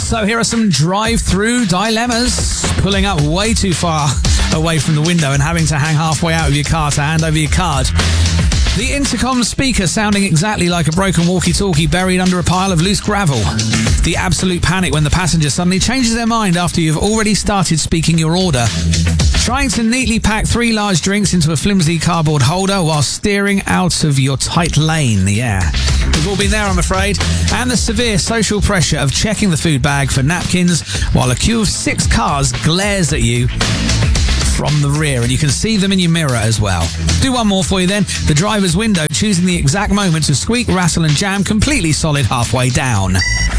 So here are some drive-through dilemmas. Pulling up way too far away from the window and having to hang halfway out of your car to hand over your card. The intercom speaker sounding exactly like a broken walkie-talkie buried under a pile of loose gravel. The absolute panic when the passenger suddenly changes their mind after you've already started speaking your order. Trying to neatly pack 3 large drinks into a flimsy cardboard holder while steering out of your tight lane. Yeah, we've all been there, I'm afraid. And the severe social pressure of checking the food bag for napkins while a queue of 6 cars glares at you from the rear, and you can see them in your mirror as well. Do one more for you then. The driver's window, choosing the exact moment to squeak, rattle and jam completely solid halfway down.